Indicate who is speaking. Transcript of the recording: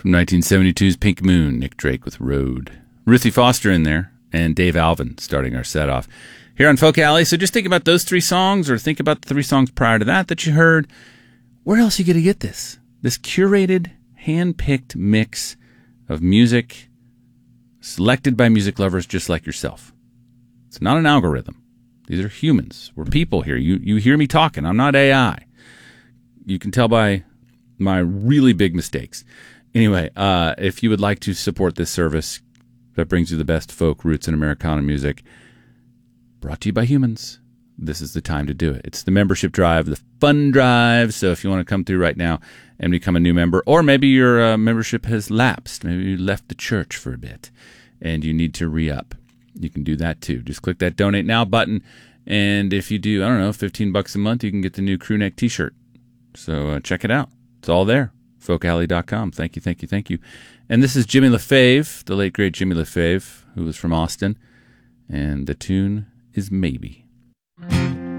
Speaker 1: From 1972's Pink Moon, Nick Drake with Road. Ruthie Foster in there, and Dave Alvin starting our set off here on Folk Alley. So just think about those three songs, or think about the three songs prior to that you heard. Where else are you going to get this? This curated, hand-picked mix of music selected by music lovers just like yourself. It's not an algorithm. These are humans. We're people here. You hear me talking. I'm not AI. You can tell by my really big mistakes. Anyway, if you would like to support this service that brings you the best folk, roots, and Americana music, brought to you by humans, this is the time to do it. It's the membership drive, the fun drive. So if you want to come through right now and become a new member, or maybe your membership has lapsed, maybe you left the church for a bit and you need to re-up, you can do that too. Just click that Donate Now button, and if you do, I don't know, $15 a month, you can get the new crew neck t-shirt. So check it out. It's all there. folkalley.com. Thank you, thank you, thank you. And this is Jimmy LaFave, the late, great Jimmy LaFave, who was from Austin. And the tune is Maybe.